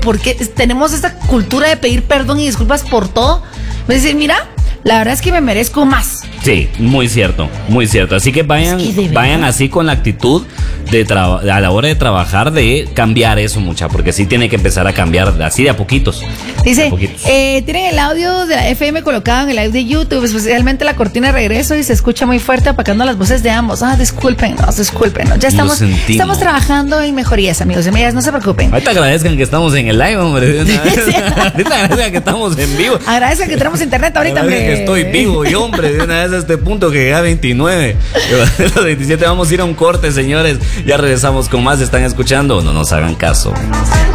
porque tenemos esta cultura de pedir perdón y disculpas por todo. Es decir, mira, la verdad es que me merezco más. Sí, muy cierto, muy cierto. Así que vayan así con la actitud a la hora de trabajar, de cambiar eso, mucha, porque sí tiene que empezar a cambiar así de a poquitos. Dice, tienen el audio de la FM colocado en el live de YouTube, especialmente la cortina de regreso, y se escucha muy fuerte, apagando las voces de ambos. Discúlpenos. Ya estamos trabajando en mejorías, amigos y amigas, no se preocupen. Ahorita agradezcan que estamos en el live, hombre. Ahorita agradezcan que estamos en vivo. Agradezcan que tenemos internet ahorita, hombre. Que estoy vivo, y hombre, de una vez a este punto que llega a 29. Los 27 vamos a ir a un corte, señores. Ya regresamos con más. ¿Están escuchando? No nos hagan caso.